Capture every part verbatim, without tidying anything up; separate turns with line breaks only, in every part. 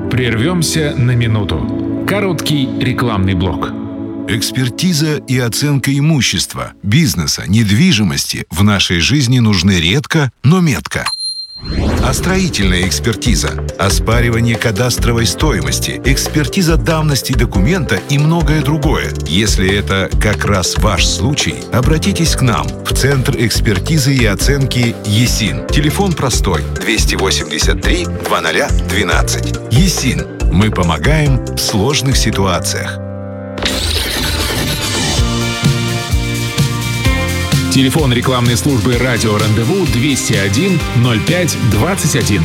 Прервемся на минуту. Короткий рекламный блок.
Экспертиза и оценка имущества, бизнеса, недвижимости в нашей жизни нужны редко, но метко. А строительная экспертиза, оспаривание кадастровой стоимости, экспертиза давности документа и многое другое. Если это как раз ваш случай, обратитесь к нам в Центр экспертизы и оценки ЕСИН. Телефон простой двести восемьдесят три двадцать двенадцать. ЕСИН. Мы помогаем в сложных ситуациях.
Телефон рекламной службы «Радио Рандеву» двести один ноль пять двадцать один.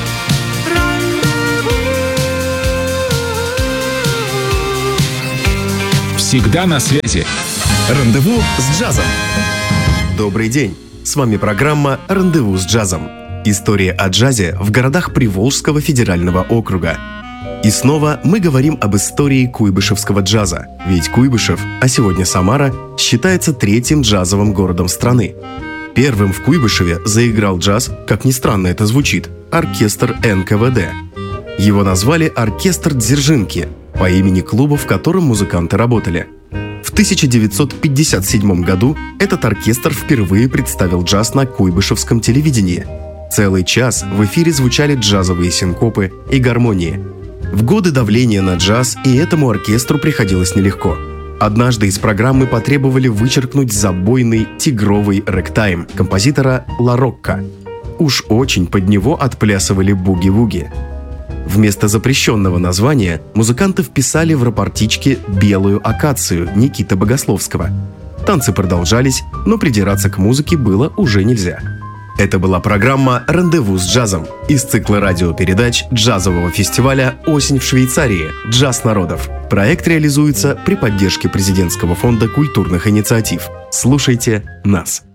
Всегда на связи.
Рандеву с джазом. Добрый день. С вами программа «Рандеву с джазом». История о джазе в городах Приволжского федерального округа. И снова мы говорим об истории куйбышевского джаза. Ведь Куйбышев, а сегодня Самара, считается третьим джазовым городом страны. Первым в Куйбышеве заиграл джаз, как ни странно это звучит, оркестр эн ка вэ дэ. Его назвали «Оркестр Дзержинки» по имени клуба, в котором музыканты работали. В тысяча девятьсот пятьдесят седьмом году этот оркестр впервые представил джаз на куйбышевском телевидении. Целый час в эфире звучали джазовые синкопы и гармонии. В годы давления на джаз и этому оркестру приходилось нелегко. Однажды из программы потребовали вычеркнуть забойный тигровый рэктайм композитора Ла Рокка. Уж очень под него отплясывали буги-вуги. Вместо запрещенного названия музыканты вписали в рапортичке «Белую акацию» Никиты Богословского. Танцы продолжались, но придираться к музыке было уже нельзя. Это была программа «Рандеву с джазом» из цикла радиопередач джазового фестиваля «Осень в Швейцарии. Джаз народов». Проект реализуется при поддержке Президентского фонда культурных инициатив. Слушайте нас.